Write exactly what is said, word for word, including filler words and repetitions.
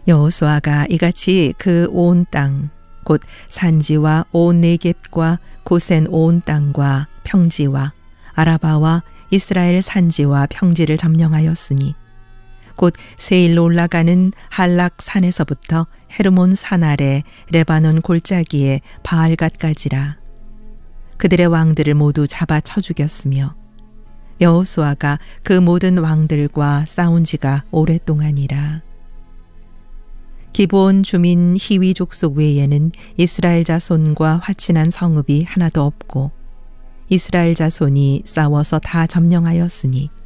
여호수아가 이같이 그 온 땅 곧 산지와 온 네겝과 고센 온 땅과 평지와 아라바와 이스라엘 산지와 평지를 점령하였으니 곧 세일로 올라가는 할락 산에서부터 헤르몬 산 아래 레바논 골짜기에 바알갓까지라. 그들의 왕들을 모두 잡아 쳐 죽였으며 여호수아가 그 모든 왕들과 싸운 지가 오랫동안이라. 기브온 주민 히위 족속 외에는 이스라엘 자손과 화친한 성읍이 하나도 없고 이스라엘 자손이 싸워서 다 점령하였으니